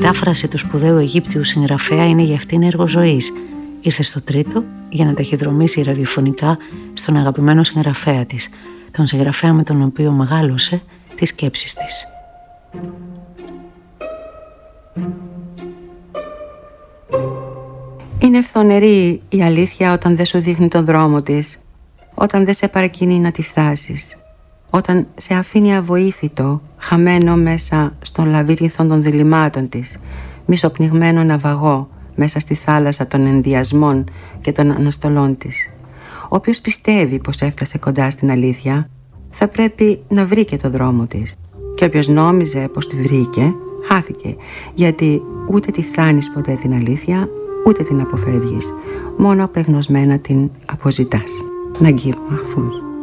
μετάφραση του σπουδαίου Αιγύπτιου συγγραφέα είναι για αυτήν έργο ζωής. Ήρθε στο τρίτο για να ταχυδρομήσει ραδιοφωνικά στον αγαπημένο συγγραφέα της, τον συγγραφέα με τον οποίο μεγάλωσε τις σκέψεις της. Είναι φθονερή η αλήθεια όταν δεν σου δείχνει τον δρόμο της, όταν δεν σε παρακινεί να τη φτάσεις, όταν σε αφήνει αβοήθητο, χαμένο μέσα στον λαβύρινθο των διλημάτων της, μισοπνιγμένο ναυαγό μέσα στη θάλασσα των ενδιασμών και των αναστολών της. Όποιος πιστεύει πως έφτασε κοντά στην αλήθεια, θα πρέπει να βρει και το δρόμο της. Και όποιος νόμιζε πως τη βρήκε, χάθηκε, γιατί ούτε τη φτάνεις ποτέ την αλήθεια, ούτε την αποφεύγεις, μόνο απεγνωσμένα την αποζητάς. Ναγκίπ Μαχφούζ.